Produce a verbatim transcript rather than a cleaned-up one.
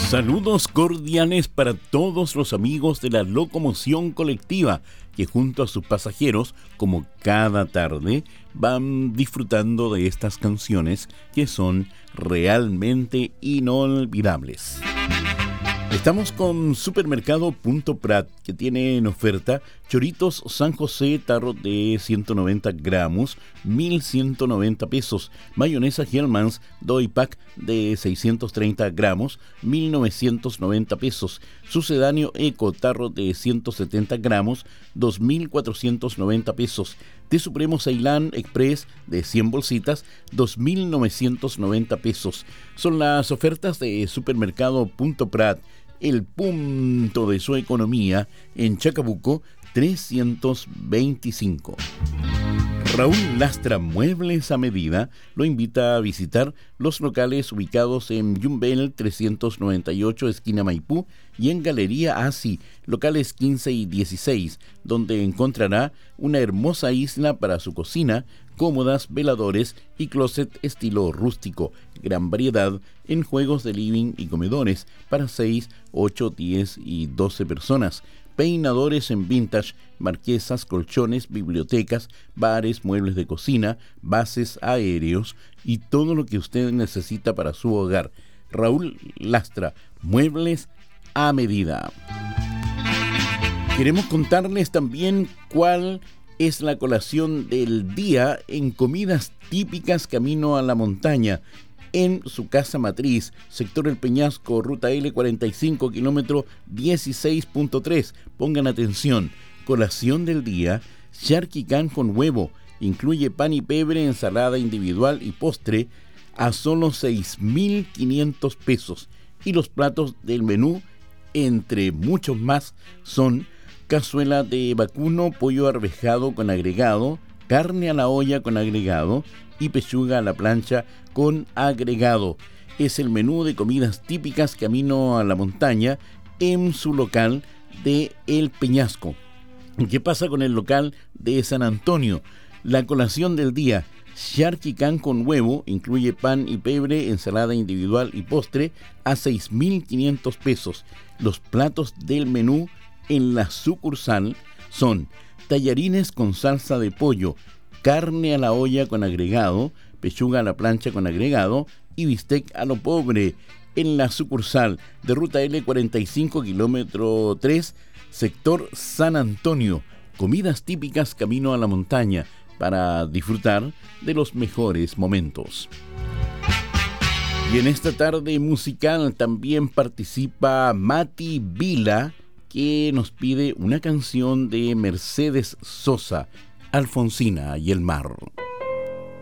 Saludos cordiales para todos los amigos de la locomoción colectiva que junto a sus pasajeros, como cada tarde, van disfrutando de estas canciones que son realmente inolvidables. Estamos con Supermercado Punto Prat, que tiene en oferta choritos San José, tarro de ciento noventa gramos, mil ciento noventa pesos. Mayonesa Hellmann's Doy Pack de seiscientos treinta gramos, mil novecientos noventa pesos. Sucedáneo Eco, tarro de ciento setenta gramos, dos mil cuatrocientos noventa pesos. Té Supremo Ceilán Express de cien bolsitas, dos mil novecientos noventa pesos. Son las ofertas de Supermercado Punto Prat, el punto de su economía en Chacabuco trescientos veinticinco. Raúl Lastra Muebles a Medida lo invita a visitar los locales ubicados en Yumbel trescientos noventa y ocho, esquina Maipú, y en Galería Asi, locales quince y dieciséis, donde encontrará una hermosa isla para su cocina, cómodas, veladores y closet estilo rústico, gran variedad en juegos de living y comedores para seis, ocho, diez y doce personas. Peinadores en vintage, marquesas, colchones, bibliotecas, bares, muebles de cocina, bases aéreos y todo lo que usted necesita para su hogar. Raúl Lastra, Muebles a Medida. Queremos contarles también cuál es la colación del día en Comidas Típicas Camino a la Montaña, en su casa matriz, sector El Peñasco, ruta L cuarenta y cinco, kilómetro dieciséis punto tres. Pongan atención, colación del día, charquicán con huevo, incluye pan y pebre, ensalada individual y postre, a solo seis mil quinientos pesos. Y los platos del menú, entre muchos más, son cazuela de vacuno, pollo arvejado con agregado, carne a la olla con agregado y pechuga a la plancha con agregado. Es el menú de comidas típicas Camino a la Montaña en su local de El Peñasco. ¿Qué pasa con el local de San Antonio? La colación del día, charquicán con huevo, incluye pan y pebre, ensalada individual y postre, a seis mil quinientos pesos. Los platos del menú en la sucursal son tallarines con salsa de pollo, carne a la olla con agregado, pechuga a la plancha con agregado y bistec a lo pobre. En la sucursal de ruta L cuarenta y cinco, kilómetro tres, sector San Antonio. Comidas típicas Camino a la Montaña para disfrutar de los mejores momentos. Y en esta tarde musical también participa Mati Vila, que nos pide una canción de Mercedes Sosa, Alfonsina y el mar.